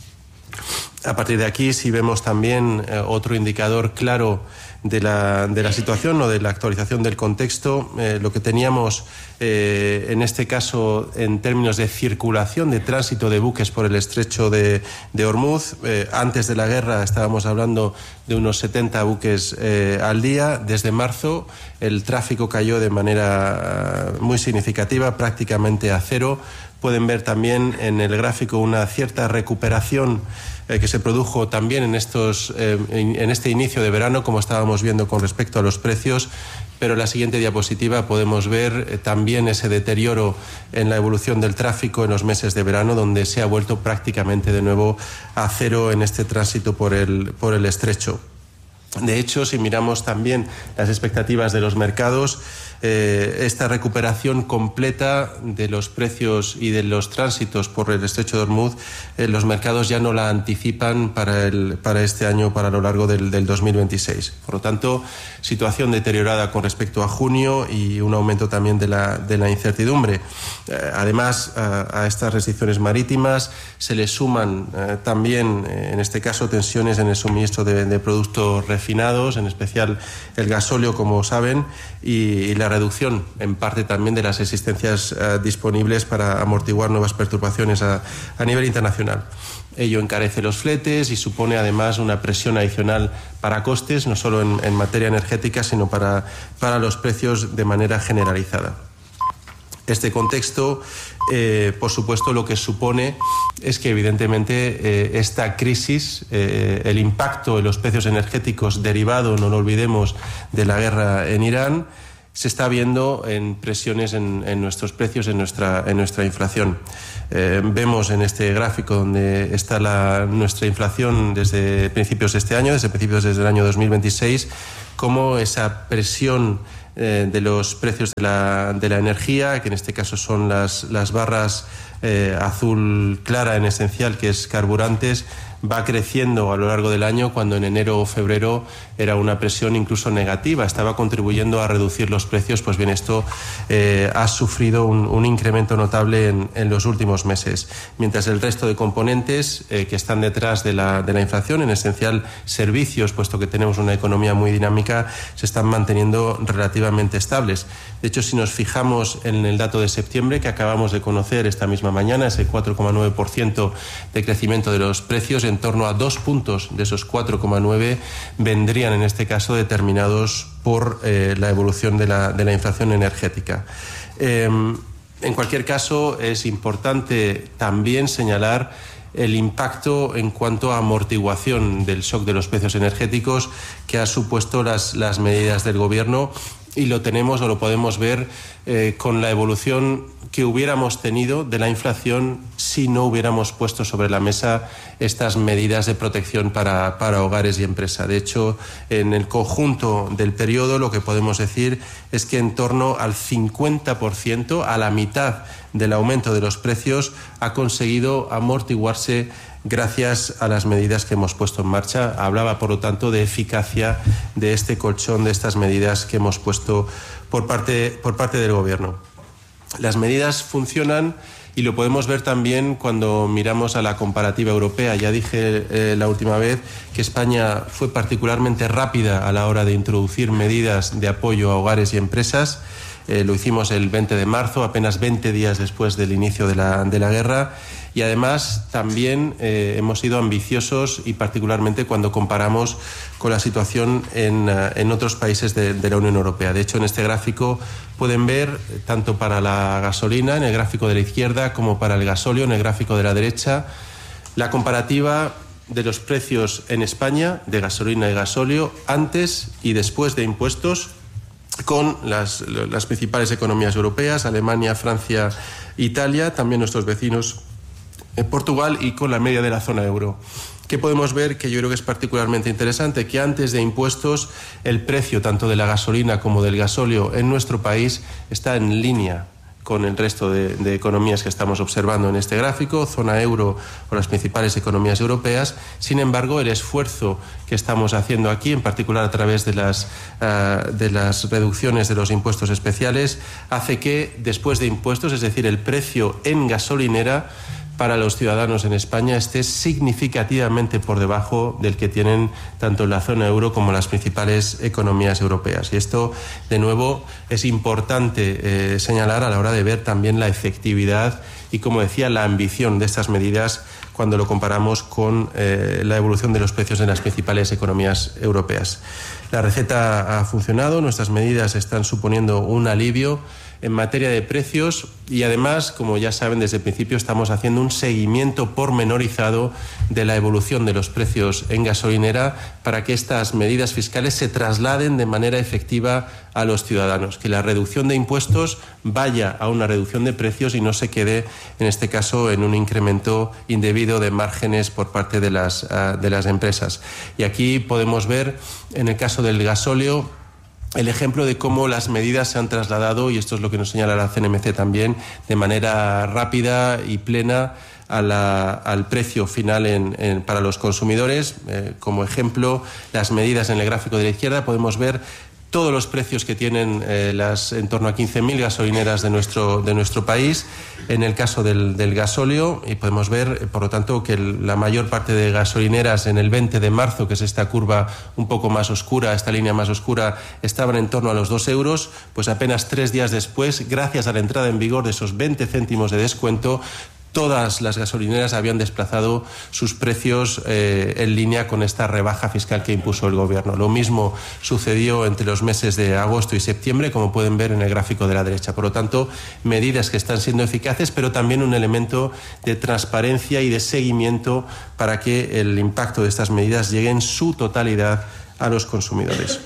A partir de aquí, si vemos también eh, otro indicador claro de la, de la situación o de la actualización del contexto, eh, lo que teníamos eh, en este caso en términos de circulación, de tránsito de buques por el estrecho de, de Hormuz, eh, antes de la guerra estábamos hablando de unos setenta buques eh, al día. Desde marzo el tráfico cayó de manera muy significativa, prácticamente a cero. Pueden ver también en el gráfico una cierta recuperación eh, que se produjo también en, estos, eh, en, en este inicio de verano, como estábamos viendo con respecto a los precios, pero en la siguiente diapositiva podemos ver eh, también ese deterioro en la evolución del tráfico en los meses de verano, donde se ha vuelto prácticamente de nuevo a cero en este tránsito por el, por el estrecho. De hecho, si miramos también las expectativas de los mercados, eh, esta recuperación completa de los precios y de los tránsitos por el estrecho de Hormuz, eh, los mercados ya no la anticipan para, el, para este año, para lo largo del, del dos mil veintiséis. Por lo tanto, situación deteriorada con respecto a junio y un aumento también de la, de la incertidumbre. Eh, además, a, a estas restricciones marítimas se le suman eh, también, eh, en este caso, tensiones en el suministro de, de productos refinados, en especial el gasóleo, como saben, y, y la reducción, en parte también, de las existencias uh, disponibles para amortiguar nuevas perturbaciones a, a nivel internacional. Ello encarece los fletes y supone además una presión adicional para costes, no solo en, en materia energética, sino para, para los precios de manera generalizada. Este contexto, eh, por supuesto, lo que supone es que, evidentemente, eh, esta crisis, eh, el impacto en los precios energéticos derivado, no lo olvidemos, de la guerra en Irán, se está viendo en presiones en, en nuestros precios, en nuestra, en nuestra inflación. Eh, vemos en este gráfico donde está la, nuestra inflación desde principios de este año, desde principios desde el año dos mil veintiséis, cómo esa presión eh, de los precios de la, de la energía, que en este caso son las, las barras eh, azul clara en esencial, que es carburantes, va creciendo a lo largo del año, cuando en enero o febrero era una presión incluso negativa, estaba contribuyendo a reducir los precios. Pues bien, esto eh, ha sufrido un, un incremento notable en, en los últimos meses, mientras el resto de componentes eh, que están detrás de la, de la inflación, en esencial servicios, puesto que tenemos una economía muy dinámica, se están manteniendo relativamente estables. De hecho, si nos fijamos en el dato de septiembre que acabamos de conocer esta misma mañana, ese cuatro coma nueve por ciento de crecimiento de los precios, en torno a dos puntos de esos cuatro coma nueve vendrían en este caso determinados por eh, la evolución de la, de la inflación energética. Eh, en cualquier caso, es importante también señalar el impacto en cuanto a amortiguación del shock de los precios energéticos que ha supuesto las, las medidas del Gobierno, y lo tenemos o lo podemos ver eh, con la evolución que hubiéramos tenido de la inflación si no hubiéramos puesto sobre la mesa estas medidas de protección para, para hogares y empresas. De hecho, en el conjunto del periodo lo que podemos decir es que en torno al cincuenta por ciento, a la mitad del aumento de los precios, ha conseguido amortiguarse gracias a las medidas que hemos puesto en marcha. Hablaba, por lo tanto, de eficacia de este colchón, de estas medidas que hemos puesto por parte, por parte del Gobierno. Las medidas funcionan y lo podemos ver también cuando miramos a la comparativa europea. Ya dije eh, la última vez que España fue particularmente rápida a la hora de introducir medidas de apoyo a hogares y empresas. Eh, lo hicimos el veinte de marzo, apenas veinte días después del inicio de la, de la guerra. Y además también eh, hemos sido ambiciosos, y particularmente cuando comparamos con la situación en, uh, en otros países de, de la Unión Europea. De hecho, en este gráfico pueden ver, tanto para la gasolina, en el gráfico de la izquierda, como para el gasóleo, en el gráfico de la derecha, la comparativa de los precios en España de gasolina y gasóleo antes y después de impuestos con las, las principales economías europeas, Alemania, Francia, Italia, también nuestros vecinos en Portugal, y con la media de la zona euro. ¿Qué podemos ver que yo creo que es particularmente interesante? Que antes de impuestos el precio tanto de la gasolina como del gasóleo en nuestro país está en línea con el resto de, de economías que estamos observando en este gráfico, zona euro o las principales economías europeas. Sin embargo, el esfuerzo que estamos haciendo aquí, en particular a través de las, uh, de las reducciones de los impuestos especiales, hace que después de impuestos, es decir, el precio en gasolinera para los ciudadanos en España esté significativamente por debajo del que tienen tanto en la zona euro como las principales economías europeas. Y esto, de nuevo, es importante eh, señalar a la hora de ver también la efectividad y, como decía, la ambición de estas medidas cuando lo comparamos con eh, la evolución de los precios en las principales economías europeas. La receta ha funcionado, nuestras medidas están suponiendo un alivio en materia de precios y además, como ya saben, desde el principio estamos haciendo un seguimiento pormenorizado de la evolución de los precios en gasolinera para que estas medidas fiscales se trasladen de manera efectiva a los ciudadanos, que la reducción de impuestos vaya a una reducción de precios y no se quede, en este caso, en un incremento indebido de márgenes por parte de las, uh, de las empresas. Y aquí podemos ver, en el caso del gasóleo, el ejemplo de cómo las medidas se han trasladado, y esto es lo que nos señala la C N M C también, de manera rápida y plena a la, al precio final en, en, para los consumidores. Eh, como ejemplo, las medidas en el gráfico de la izquierda podemos ver todos los precios que tienen eh, las en torno a quince mil gasolineras de nuestro, de nuestro país, en el caso del, del gasóleo, y podemos ver, por lo tanto, que el, la mayor parte de gasolineras en el veinte de marzo, que es esta curva un poco más oscura, esta línea más oscura, estaban en torno a los dos euros, pues apenas tres días después, gracias a la entrada en vigor de esos veinte céntimos de descuento, todas las gasolineras habían desplazado sus precios eh, en línea con esta rebaja fiscal que impuso el Gobierno. Lo mismo sucedió entre los meses de agosto y septiembre, como pueden ver en el gráfico de la derecha. Por lo tanto, medidas que están siendo eficaces, pero también un elemento de transparencia y de seguimiento para que el impacto de estas medidas llegue en su totalidad a los consumidores.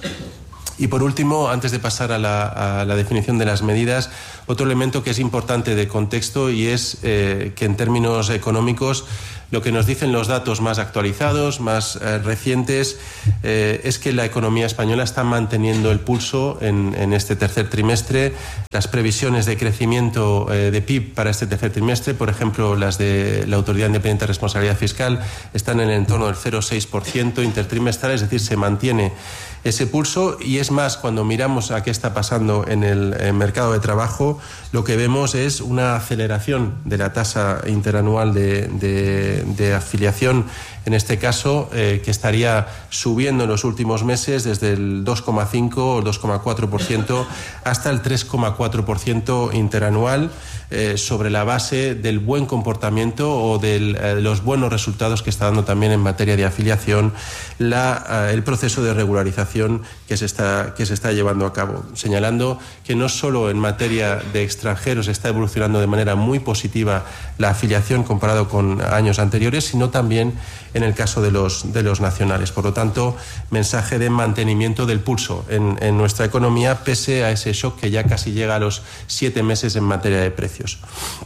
Y por último, antes de pasar a la, a la definición de las medidas, otro elemento que es importante de contexto y es eh, que en términos económicos lo que nos dicen los datos más actualizados, más eh, recientes, eh, es que la economía española está manteniendo el pulso en, en este tercer trimestre. Las previsiones de crecimiento eh, de P I B para este tercer trimestre, por ejemplo, las de la Autoridad Independiente de Responsabilidad Fiscal, están en el entorno del cero coma seis por ciento intertrimestral, es decir, se mantiene ese pulso. Y es más, cuando miramos a qué está pasando en el en mercado de trabajo, lo que vemos es una aceleración de la tasa interanual de, de, de afiliación, en este caso, eh, que estaría subiendo en los últimos meses desde el dos coma cinco o el dos coma cuatro por ciento hasta el tres coma cuatro por ciento interanual, eh, sobre la base del buen comportamiento o de eh, los buenos resultados que está dando también en materia de afiliación la, eh, el proceso de regularización que se está, que se está llevando a cabo, señalando que no solo en materia de extranjeros está evolucionando de manera muy positiva la afiliación comparado con años anteriores, sino también en el caso de los, de los nacionales. Por lo tanto, mensaje de mantenimiento del pulso en, en nuestra economía, pese a ese shock que ya casi llega a los siete meses en materia de precios.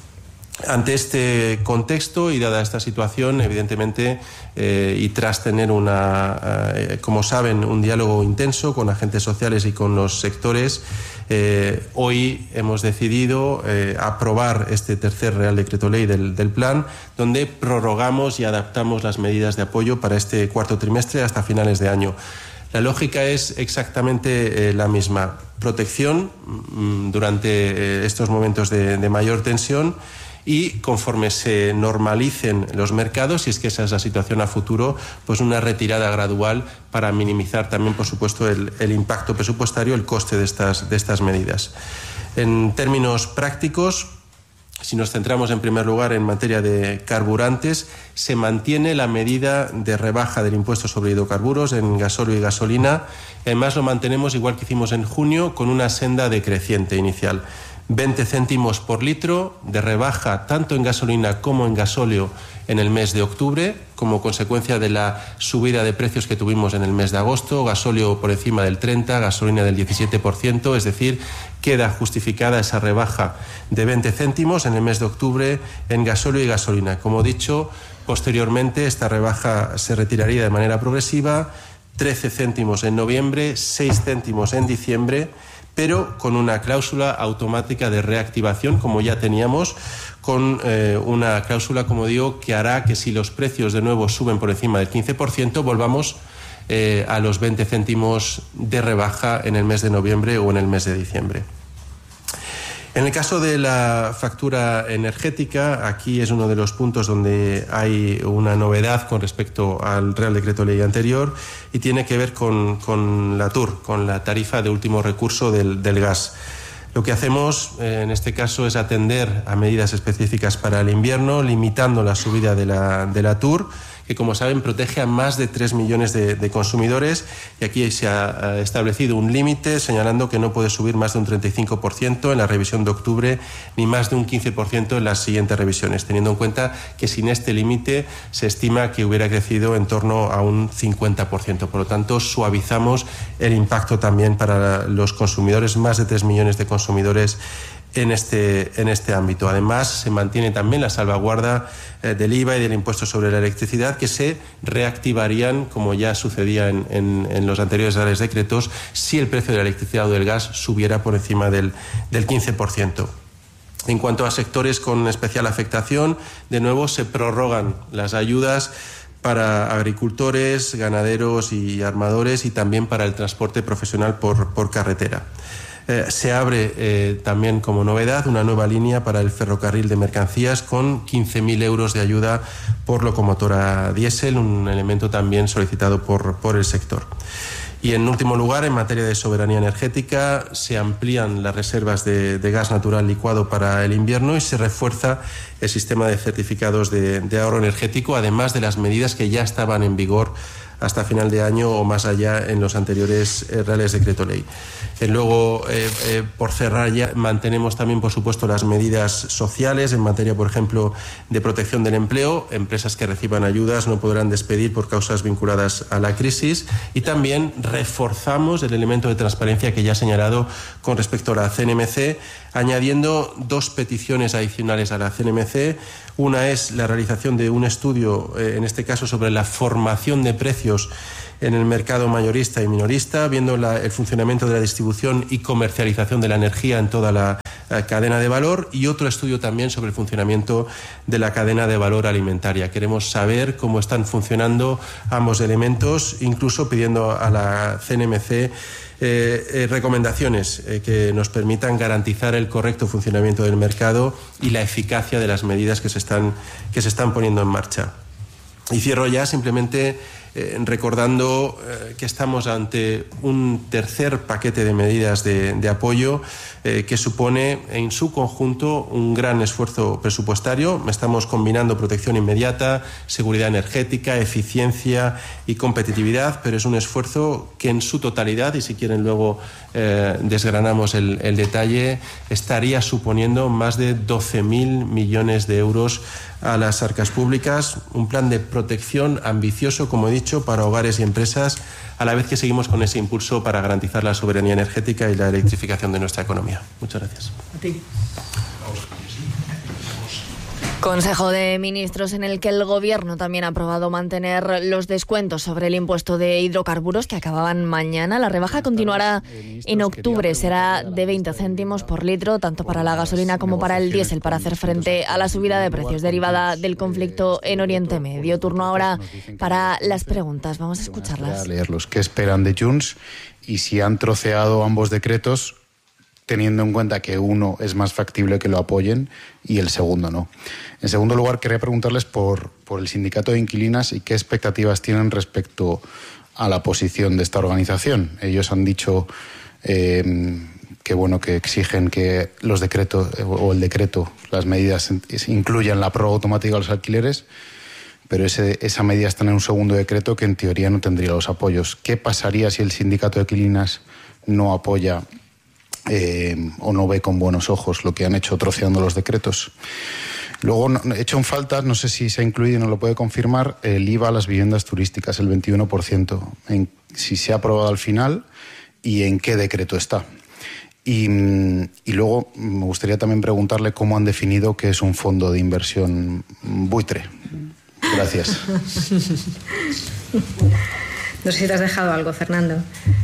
Ante este contexto y dada esta situación, evidentemente, eh, y tras tener una, eh, como saben, un diálogo intenso con agentes sociales y con los sectores, eh, hoy hemos decidido eh, aprobar este tercer Real Decreto Ley del, del Plan, donde prorrogamos y adaptamos las medidas de apoyo para este cuarto trimestre hasta finales de año. La lógica es exactamente eh, la misma. Protección mm, durante eh, estos momentos de, de mayor tensión, y conforme se normalicen los mercados, si es que esa es la situación a futuro, pues una retirada gradual para minimizar también, por supuesto, el, el impacto presupuestario, el coste de estas, de estas medidas. En términos prácticos, si nos centramos en primer lugar en materia de carburantes, se mantiene la medida de rebaja del impuesto sobre hidrocarburos en gasóleo y gasolina. Además, lo mantenemos igual que hicimos en junio, con una senda decreciente inicial. veinte céntimos por litro de rebaja tanto en gasolina como en gasóleo en el mes de octubre, como consecuencia de la subida de precios que tuvimos en el mes de agosto. Gasóleo por encima del treinta por ciento, gasolina del diecisiete por ciento, es decir, queda justificada esa rebaja de veinte céntimos en el mes de octubre en gasóleo y gasolina. Como he dicho, Posteriormente, esta rebaja se retiraría de manera progresiva, trece céntimos en noviembre, seis céntimos en diciembre, pero con una cláusula automática de reactivación, como ya teníamos, con eh, una cláusula, como digo, que hará que si los precios de nuevo suben por encima del quince por ciento, volvamos eh, a los veinte céntimos de rebaja en el mes de noviembre o en el mes de diciembre. En el caso de la factura energética, aquí es uno de los puntos donde hay una novedad con respecto al Real Decreto Ley anterior y tiene que ver con, con la T U R, con la tarifa de último recurso del, del gas. Lo que hacemos eh, en este caso es atender a medidas específicas para el invierno, limitando la subida de la, de la T U R, que como saben protege a más de tres millones de, de consumidores, y aquí se ha establecido un límite señalando que no puede subir más de un treinta y cinco por ciento en la revisión de octubre ni más de un quince por ciento en las siguientes revisiones, teniendo en cuenta que sin este límite se estima que hubiera crecido en torno a un cincuenta por ciento. Por lo tanto, suavizamos el impacto también para los consumidores, más de tres millones de consumidores en este, en este ámbito. Además, se mantiene también la salvaguarda eh, del I V A y del impuesto sobre la electricidad, que se reactivarían, como ya sucedía en, en, en los anteriores reales decretos, si el precio de la electricidad o del gas subiera por encima del, del quince por ciento. En cuanto a sectores con especial afectación, de nuevo se prorrogan las ayudas para agricultores, ganaderos y armadores, y también para el transporte profesional por, por carretera. Eh, se abre eh, también como novedad una nueva línea para el ferrocarril de mercancías con quince mil euros de ayuda por locomotora diésel, un elemento también solicitado por, por el sector. Y en último lugar, en materia de soberanía energética, se amplían las reservas de, de gas natural licuado para el invierno y se refuerza el sistema de certificados de, de ahorro energético, además de las medidas que ya estaban en vigor hasta final de año o más allá en los anteriores eh, Reales Decreto Ley. Eh, luego, eh, eh, por cerrar ya, mantenemos también, por supuesto, las medidas sociales en materia, por ejemplo, de protección del empleo. Empresas que reciban ayudas no podrán despedir por causas vinculadas a la crisis, y también reforzamos el elemento de transparencia que ya he señalado con respecto a la C N M C, añadiendo dos peticiones adicionales a la C N M C. Una es la realización de un estudio, eh, en este caso, sobre la formación de precios en el mercado mayorista y minorista, viendo la, el funcionamiento de la distribución y comercialización de la energía en toda la eh, cadena de valor, y otro estudio también sobre el funcionamiento de la cadena de valor alimentaria. Queremos saber cómo están funcionando ambos elementos, incluso pidiendo a la C N M C Eh, eh, recomendaciones eh, que nos permitan garantizar el correcto funcionamiento del mercado y la eficacia de las medidas que se están, que se están poniendo en marcha. Y cierro ya simplemente eh, recordando eh, que estamos ante un tercer paquete de medidas de, de apoyo eh, que supone en su conjunto un gran esfuerzo presupuestario. Estamos combinando protección inmediata, seguridad energética, eficiencia y competitividad, pero es un esfuerzo que en su totalidad, y si quieren luego eh, desgranamos el, el detalle, estaría suponiendo más de doce mil millones de euros a las arcas públicas, un plan de protección ambicioso, como he dicho, para hogares y empresas, a la vez que seguimos con ese impulso para garantizar la soberanía energética y la electrificación de nuestra economía. Muchas gracias. A ti. Consejo de Ministros en el que el Gobierno también ha aprobado mantener los descuentos sobre el impuesto de hidrocarburos que acababan mañana. La rebaja continuará en octubre, será de veinte céntimos por litro, tanto para la gasolina como para el diésel, para hacer frente a la subida de precios derivada del conflicto en Oriente Medio. Turno ahora para las preguntas. Vamos a escucharlas. A leerlos. ¿Qué esperan de Junts? Y si han troceado ambos decretos, teniendo en cuenta que uno es más factible que lo apoyen y el segundo no. En segundo lugar, quería preguntarles por, por el sindicato de inquilinas y qué expectativas tienen respecto a la posición de esta organización. Ellos han dicho eh, que, bueno, que exigen que los decretos o el decreto, las medidas incluyan la prórroga automática de los alquileres, pero ese, esa medida está en un segundo decreto que en teoría no tendría los apoyos. ¿Qué pasaría si el sindicato de inquilinas no apoya Eh, o no ve con buenos ojos lo que han hecho troceando los decretos? Luego, no, he hecho en falta, no sé si se ha incluido y no lo puede confirmar, el I V A a las viviendas turísticas, el veintiuno por ciento, en, si se ha aprobado al final y en qué decreto está. Y, y luego me gustaría también preguntarle cómo han definido qué es un fondo de inversión buitre. Gracias. No sé si te has dejado algo, Fernando.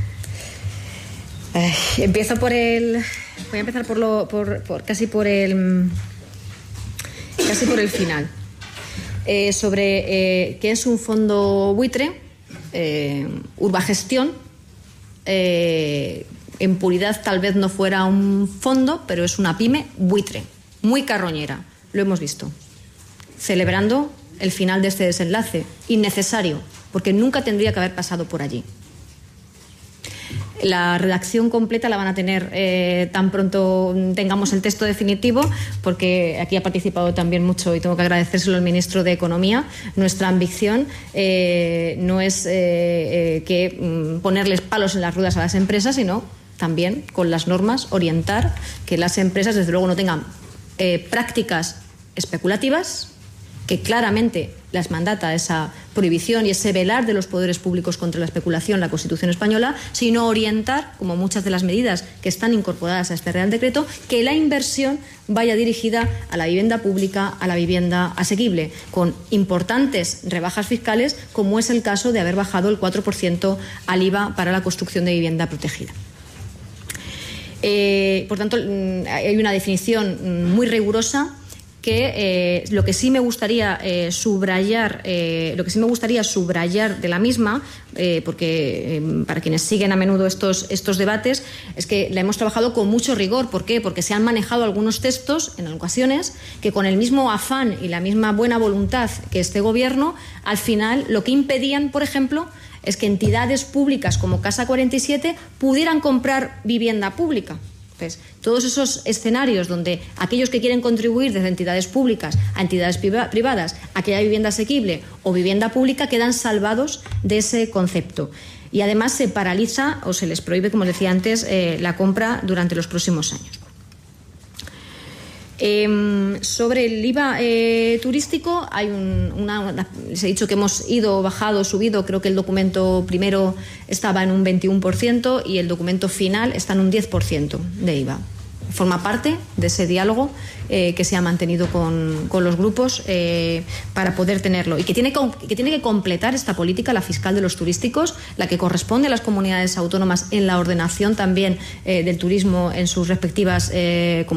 Eh, empiezo por el... Voy a empezar por lo... Por, por, casi por el... Casi por el final. Eh, sobre eh, qué es un fondo buitre, eh, Urbagestión, eh, en puridad tal vez no fuera un fondo, pero es una pyme buitre, muy carroñera, lo hemos visto. Celebrando el final de este desenlace, innecesario, porque nunca tendría que haber pasado por allí. La redacción completa la van a tener eh, tan pronto tengamos el texto definitivo, porque aquí ha participado también mucho y tengo que agradecérselo al ministro de Economía. Nuestra ambición eh, no es eh, eh, que mm, ponerles palos en las ruedas a las empresas, sino también con las normas orientar que las empresas desde luego no tengan eh, prácticas especulativas, que claramente las mandata esa prohibición y ese velar de los poderes públicos contra la especulación, la Constitución española, sino orientar, como muchas de las medidas que están incorporadas a este Real Decreto, que la inversión vaya dirigida a la vivienda pública, a la vivienda asequible, con importantes rebajas fiscales, como es el caso de haber bajado el cuatro por ciento al I V A para la construcción de vivienda protegida. Eh, por tanto, hay una definición muy rigurosa que eh, lo que sí me gustaría eh, subrayar, eh, lo que sí me gustaría subrayar de la misma, eh, porque eh, para quienes siguen a menudo estos, estos debates, es que la hemos trabajado con mucho rigor. ¿Por qué? Porque se han manejado algunos textos en ocasiones que con el mismo afán y la misma buena voluntad que este Gobierno, al final lo que impedían, por ejemplo, es que entidades públicas como Casa cuarenta y siete pudieran comprar vivienda pública. Entonces, todos esos escenarios donde aquellos que quieren contribuir desde entidades públicas a entidades privadas a que haya vivienda asequible o vivienda pública quedan salvados de ese concepto. Y además se paraliza o se les prohíbe, como decía antes, eh, la compra durante los próximos años. Eh, sobre el I V A eh, turístico, hay un, una, una, les he dicho que hemos ido, bajado, subido. Creo que el documento primero estaba en un veintiuno por ciento y el documento final está en un diez por ciento de I V A. Forma parte de ese diálogo eh, que se ha mantenido con, con los grupos eh, para poder tenerlo, y que tiene, que tiene que completar esta política la fiscal de los turísticos, la que corresponde a las comunidades autónomas en la ordenación también eh, del turismo en sus respectivas eh, comunidades.